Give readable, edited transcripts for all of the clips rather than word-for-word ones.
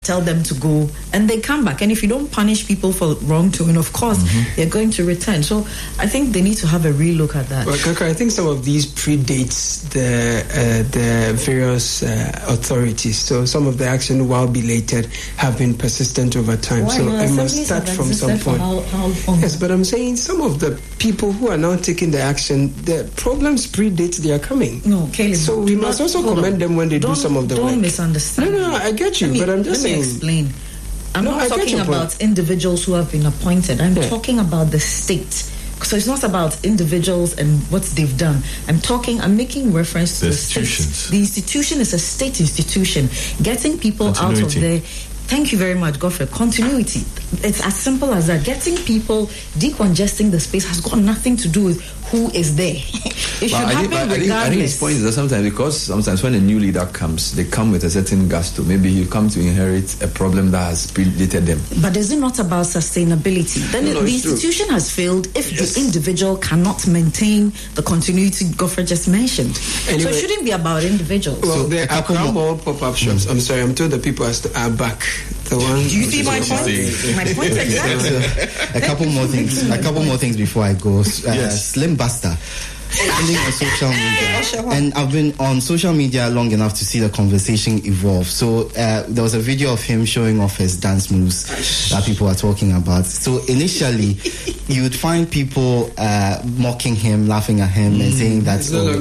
tell them to go, and they come back. And if you don't punish people for wrongdoing, of course, they're going to return. So I think they need to have a real look at that. Well, Kaka, I think some of these predates the various authorities. So some of the action, while belated, have been persistent over time. Why? So it must start from some point. How long? Yes, but I'm saying some of the people who are now taking the action, the problems predate their coming. No, Caleb. So we must also commend them when they do some of the work. Don't misunderstand. No, I get you, but I'm just saying. Let me explain. I'm not talking about individuals who have been appointed. I'm talking about the state. So it's not about individuals and what they've done. I'm making reference to the state. The institution is a state institution. Getting people out of there. Thank you very much, Godfrey. Continuity. It's as simple as that. Getting people, decongesting the space has got nothing to do with who is there. It should happen regardless. I think his point is that sometimes when a new leader comes, they come with a certain gusto. Maybe you come to inherit a problem that has predated them. But is it not about sustainability? Then the institution has failed if the individual cannot maintain the continuity Godfrey just mentioned. Anyway, so it shouldn't be about individuals. Well, there are more pop-up shops. I'm sorry, I'm told the people are back. The one. Do you see my point? My point exactly. A couple more things before I go. Slim Buster. On social media, and I've been on social media long enough to see the conversation evolve. So there was a video of him showing off his dance moves that people are talking about. So initially, you would find people mocking him, laughing at him, and saying that,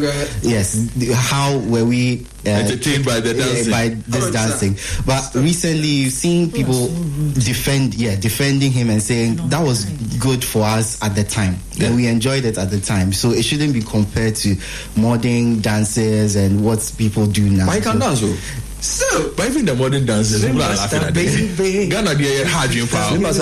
how were we entertained by the dancing? By this dancing. But recently, you've seen people defending him and saying that was good for us at the time. Yeah. And we enjoyed it at the time. So it shouldn't be compared to modern dances and what people do now. Why can't dance? So, but even the modern dances, people are laughing at them. Ghana, they are hard in power. Now,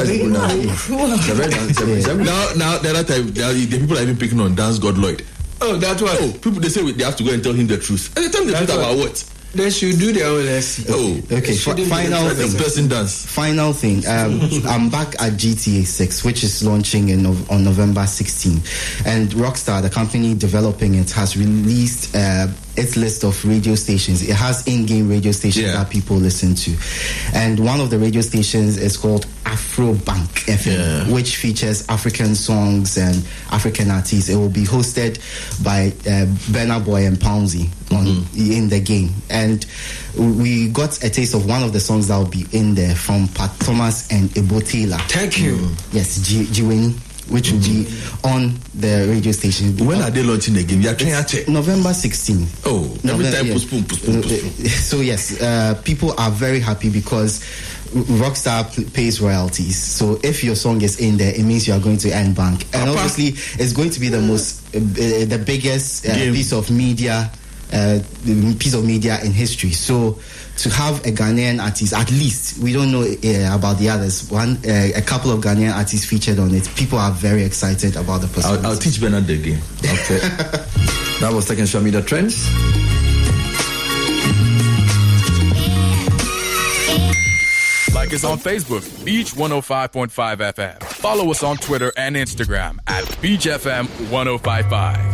the other time, the people are even picking on Dance God Lloyd. Oh, that's why. Oh, people, they say they have to go and tell him the truth. And they tell him the truth about what? They should do their own lesson. Oh, okay. Final thing. I'm back at GTA 6, which is launching on November 16. And Rockstar, the company developing it, has released its list of radio stations. It has in-game radio stations that people listen to. And one of the radio stations is called Afrobank FM, which features African songs and African artists. It will be hosted by Burna Boy and Poundsy in the game. And we got a taste of one of the songs that will be in there from Pat Thomas and Ebotela. Thank you. Yes, Jiweni, which will be on the radio station. When are they launching the game? November 16. Oh, every time postpone. So yes, people are very happy because Rockstar pays royalties. So if your song is in there, it means you are going to earn bank. And obviously, it's going to be the biggest piece of media in history. So to have a Ghanaian artist, at least, we don't know about the others, a couple of Ghanaian artists featured on it. People are very excited about the possibility. I'll teach Bernard the game. Okay. That was Tech and Social Media Trends. Like us on Facebook, Beach 105.5 FM. Follow us on Twitter and Instagram at Beach FM 1055.